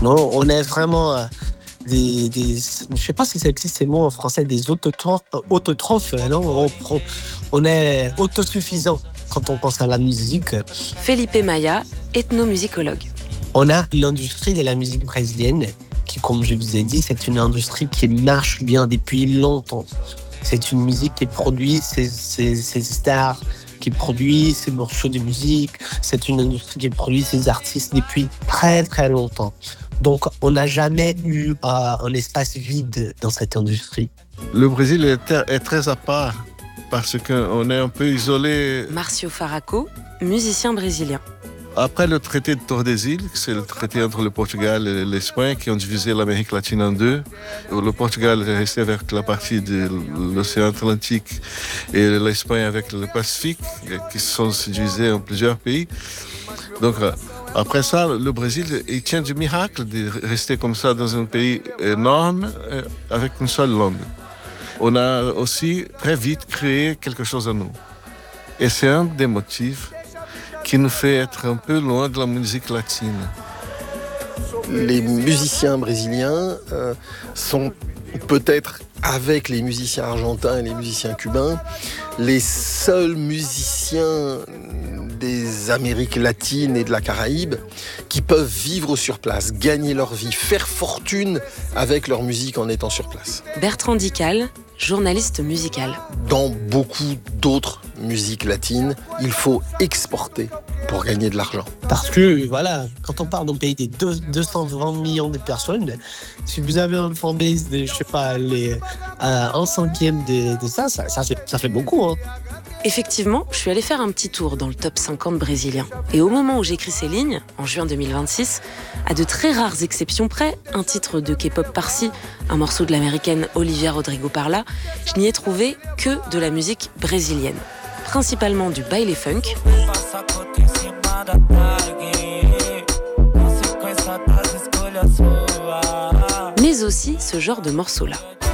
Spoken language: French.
Non, on est vraiment je sais pas si ça existe ces mots en français, des autotrophes, non, on est autosuffisant quand on pense à la musique. Felipe Maia, ethnomusicologue. On a l'industrie de la musique brésilienne qui, comme je vous ai dit, c'est une industrie qui marche bien depuis longtemps. C'est une musique qui produit ses stars, qui produit ses morceaux de musique. C'est une industrie qui produit ses artistes depuis très très longtemps. Donc, on n'a jamais eu un espace vide dans cette industrie. Le Brésil est très à part parce qu'on est un peu isolé. Marcio Faraco, musicien brésilien. Après le traité de Tordesillas, c'est le traité entre le Portugal et l'Espagne qui ont divisé l'Amérique latine en deux. Le Portugal est resté avec la partie de l'océan Atlantique et l'Espagne avec le Pacifique, qui se sont divisés en plusieurs pays. Donc, après ça, le Brésil, il tient du miracle de rester comme ça dans un pays énorme avec une seule langue. On a aussi très vite créé quelque chose à nous. Et c'est un des motifs qui nous fait être un peu loin de la musique latine. Les musiciens brésiliens sont peut-être, avec les musiciens argentins et les musiciens cubains, les seuls musiciens des Amériques latines et de la Caraïbe qui peuvent vivre sur place, gagner leur vie, faire fortune avec leur musique en étant sur place. Bertrand Dical, journaliste musical. Dans beaucoup d'autres musiques latines, il faut exporter pour gagner de l'argent. Parce que, voilà, quand on parle d'un pays des 220 millions de personnes, si vous avez un fanbase de, je sais pas, un cinquième de ça fait beaucoup, hein. Effectivement, je suis allée faire un petit tour dans le top 50 brésilien. Et au moment où j'écris ces lignes, en juin 2026, à de très rares exceptions près, un titre de K-pop par-ci, un morceau de l'américaine Olivia Rodrigo par-là, je n'y ai trouvé que de la musique brésilienne. Principalement du baile funk, mais aussi ce genre de morceaux-là.